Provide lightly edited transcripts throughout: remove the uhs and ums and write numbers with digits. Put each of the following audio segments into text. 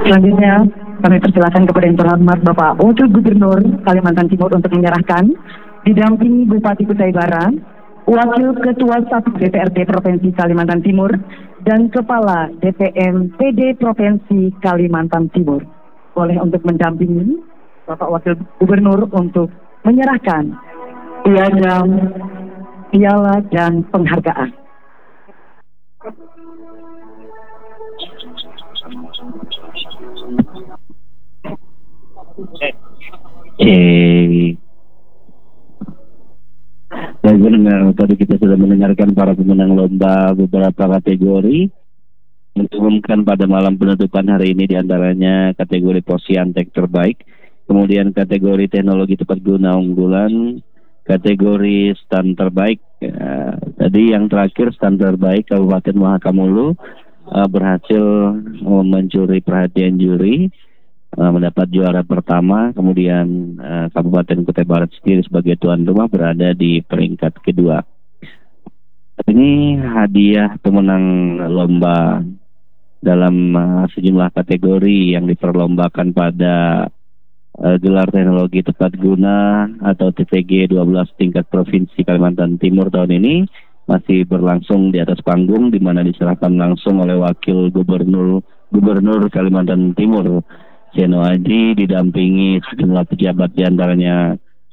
Selanjutnya, kami persilakan kepada yang terhormat Bapak Wakil Gubernur Kalimantan Timur untuk menyerahkan, didampingi Bupati Kutai Barat, Wakil Ketua 1 DPRD Provinsi Kalimantan Timur, dan Kepala DPM PD Provinsi Kalimantan Timur. Boleh untuk mendampingi Bapak Wakil Gubernur untuk menyerahkan piagam, piala, dan penghargaan. Baik pendengar, tadi kita sudah mendengarkan para pemenang lomba beberapa kategori. Diumumkan pada malam penutupan hari ini diantaranya kategori Posyantek terbaik, kemudian kategori teknologi tepat guna unggulan, kategori stand terbaik. Tadi yang terakhir stand terbaik Kabupaten Mahakamulu berhasil mencuri perhatian juri, mendapat juara pertama. Kemudian Kabupaten Kutai Barat sendiri sebagai tuan rumah berada di peringkat kedua. Ini hadiah pemenang lomba dalam sejumlah kategori yang diperlombakan pada gelar teknologi tepat guna atau TTG 12 tingkat Provinsi Kalimantan Timur tahun ini masih berlangsung di atas panggung, di mana diserahkan langsung oleh Wakil Gubernur Kalimantan Timur Seno Aji, didampingi sejumlah pejabat diantaranya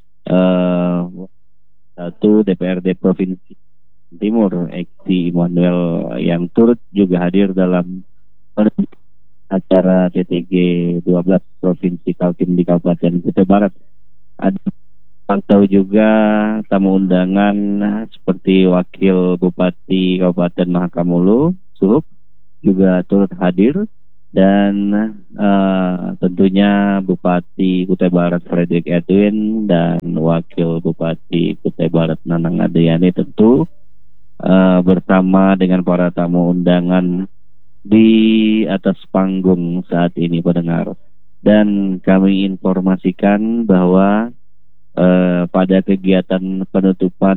1 DPRD Provinsi Timur Ekti Immanuel yang turut juga hadir dalam acara TTG 12 Provinsi Kaltim di Kabupaten Kutai Barat. Ada pantau juga tamu undangan seperti Wakil Bupati Kabupaten Mahakamulu Suhub juga turut hadir, dan tentunya Bupati Kutai Barat Frederick Edwin dan Wakil Bupati Kutai Barat Nanang Adriani tentu bersama dengan para tamu undangan di atas panggung saat ini pendengar. Dan kami informasikan bahwa pada kegiatan penutupan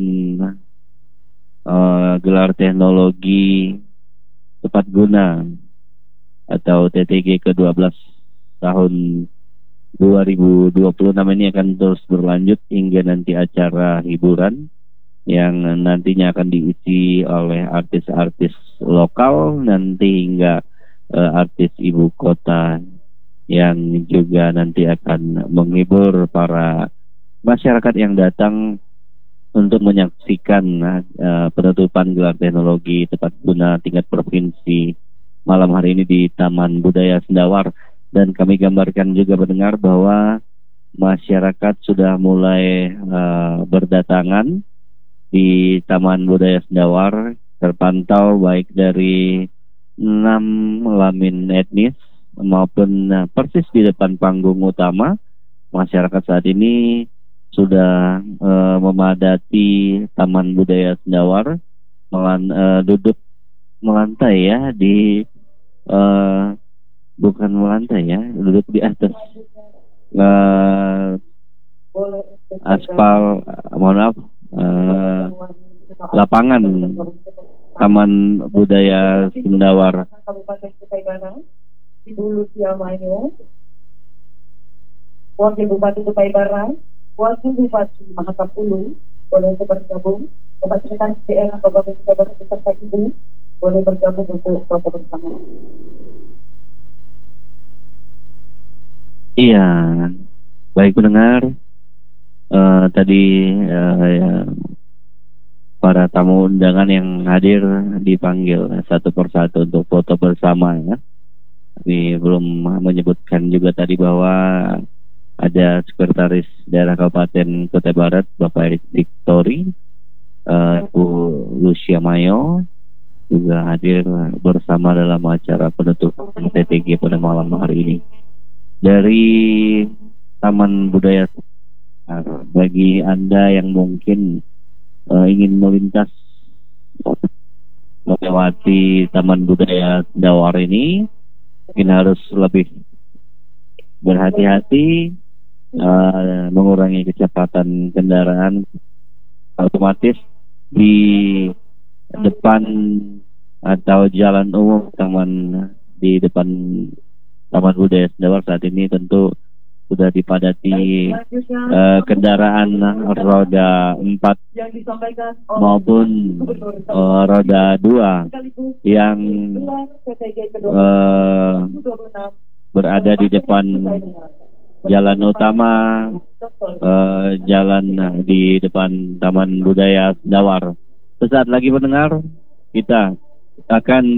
gelar teknologi tepat guna atau TTG ke-12 tahun 2026 ini akan terus berlanjut hingga nanti acara hiburan yang nantinya akan diisi oleh artis-artis lokal nanti hingga artis ibu kota yang juga nanti akan menghibur para masyarakat yang datang untuk menyaksikan penutupan gelar teknologi tepat guna tingkat provinsi malam hari ini di Taman Budaya Sendawar. Dan kami gambarkan juga mendengar bahwa masyarakat sudah mulai berdatangan di Taman Budaya Sendawar, terpantau baik dari 6 lamin etnis maupun persis di depan panggung utama. Masyarakat saat ini sudah memadati Taman Budaya Sendawar, duduk melantai ya di bukan melantai ya, duduk di atas aspal, mohon maaf, lapangan Taman Budaya Sendawar. Kabupaten Kutai Barat, Ibu Lucia Mayo, Wakil Bupati Kutai Barat, Wakil Bupati Mahakamulu, boleh bergabung. Bapak Sekretaris Daerah Kabupaten Kutai Barat beserta Ibu boleh bergabung untuk foto bersama. Iya, baik pendengar, tadi para tamu undangan yang hadir dipanggil satu persatu untuk foto bersama ya. Kami belum menyebutkan juga tadi bahwa ada Sekretaris Daerah Kabupaten Kutai Barat Bapak Erik Victori, Bu Lucia Mayo juga hadir bersama dalam acara penutupan TTG pada malam hari ini. Dari Taman Budaya, bagi Anda yang mungkin ingin melintas melewati Taman Budaya Sendawar ini, mungkin harus lebih berhati-hati, mengurangi kecepatan kendaraan. Otomatis di depan atau jalan umum taman, di depan Taman Budaya Sendawar saat ini tentu sudah dipadati kendaraan roda 4 maupun roda 2 yang berada di depan jalan utama, jalan di depan Taman Budaya Sendawar. Sesaat lagi pendengar, kita akan